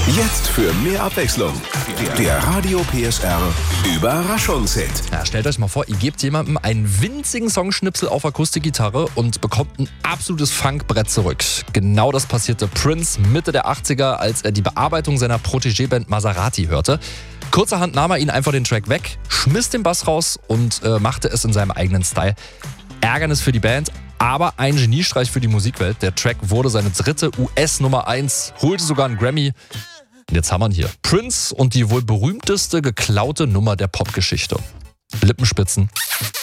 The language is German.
Jetzt für mehr Abwechslung. Der Radio PSR Überraschungshit. Ja, stellt euch mal vor, ihr gebt jemandem einen winzigen Songschnipsel auf Akustikgitarre und bekommt ein absolutes Funkbrett zurück. Genau das passierte Prince Mitte der 80er, als er die Bearbeitung seiner Protégé-Band Maserati hörte. Kurzerhand nahm er ihn einfach den Track weg, schmiss den Bass raus und machte es in seinem eigenen Style. Ärgernis für die Band, aber ein Geniestreich für die Musikwelt. Der Track wurde seine dritte US-Nummer 1, holte sogar einen Grammy. Und jetzt haben wir ihn hier. Prince und die wohl berühmteste geklaute Nummer der Popgeschichte. Lippenspitzen.